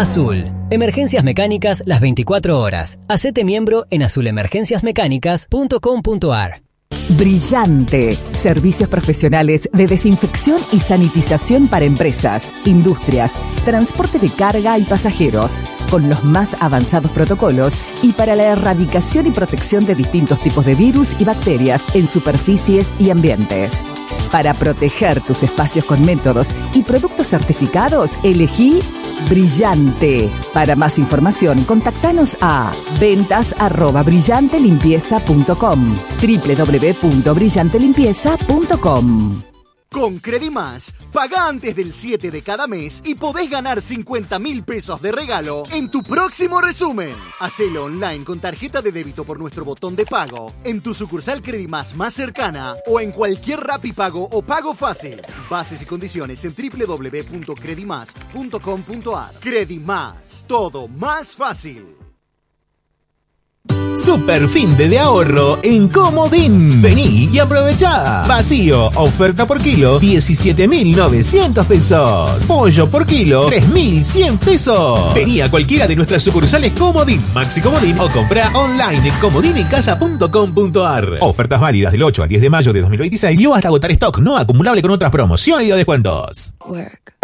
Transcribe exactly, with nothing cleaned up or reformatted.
Azul. Emergencias mecánicas las veinticuatro horas. Hacete miembro en azul emergencias mecánicas punto com punto a r. Brillante. Servicios profesionales de desinfección y sanitización para empresas, industrias, transporte de carga y pasajeros, con los más avanzados protocolos y para la erradicación y protección de distintos tipos de virus y bacterias en superficies y ambientes. Para proteger tus espacios con métodos y productos certificados, elegí Brillante. Para más información, contactanos a ventas arroba brillante limpieza punto com, doble u doble u doble u punto brillante limpieza punto com. Con Credimás, paga antes del siete de cada mes y podés ganar cincuenta mil pesos de regalo en tu próximo resumen. Hacelo online con tarjeta de débito por nuestro botón de pago, en tu sucursal Credimás más cercana o en cualquier Rapipago o Pago Fácil. Bases y condiciones en doble u doble u doble u punto credimás punto com punto a r. Credimás, todo más fácil. Super fin de, de ahorro en Comodín. Vení y aprovechá. Vacío, oferta por kilo, diecisiete mil novecientos pesos. Pollo por kilo, tres mil cien pesos. Vení a cualquiera de nuestras sucursales Comodín, Maxi Comodín o comprá online en comodín en casa punto com punto a r. Ofertas válidas del ocho al diez de mayo de dos mil veintiséis y o hasta agotar stock no acumulable con otras promociones y o descuentos. Work.